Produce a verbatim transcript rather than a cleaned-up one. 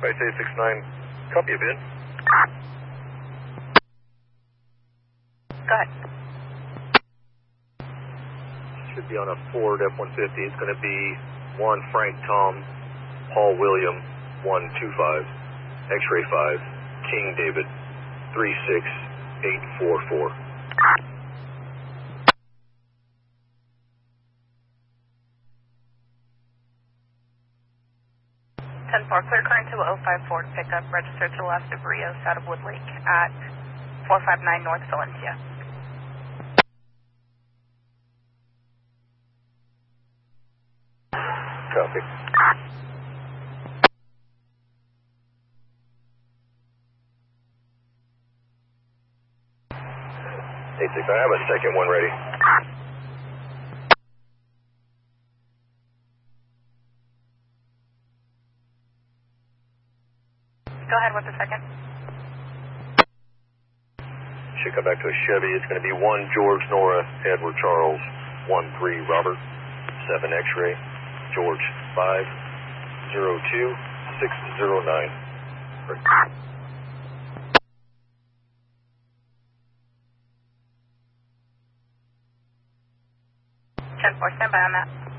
Right, eight six nine, copy, Ben. Go ahead. Should be on a Ford F one fifty. It's going to be one Frank Tom, Paul William, one two five, X-ray five, King David, three six eight four four. ten four, clear current to oh five Ford pickup, registered to the left of Rios out of Wood Lake at four five nine North Valencia. Copy. eight six nine, I have a second one ready. Go ahead with the second. Should come back to a Chevy. It's going to be one George Nora, Edward Charles, one three Robert, seven X-ray, George five zero two six zero nine. ten four, stand by on that.